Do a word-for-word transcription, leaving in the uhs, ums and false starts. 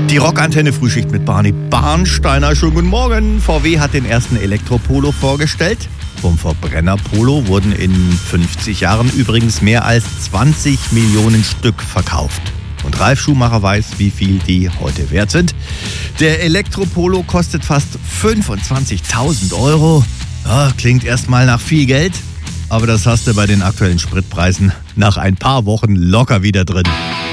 Die Rockantenne Frühschicht mit Barney Barnsteiner. Schönen guten Morgen. V W hat den ersten Elektropolo vorgestellt. Vom Verbrenner-Polo wurden in fünfzig Jahren übrigens mehr als zwanzig Millionen Stück verkauft. Und Ralf Schumacher weiß, wie viel die heute wert sind. Der Elektropolo kostet fast fünfundzwanzigtausend Euro. Ja, klingt erstmal nach viel Geld, aber das hast du bei den aktuellen Spritpreisen nach ein paar Wochen locker wieder drin.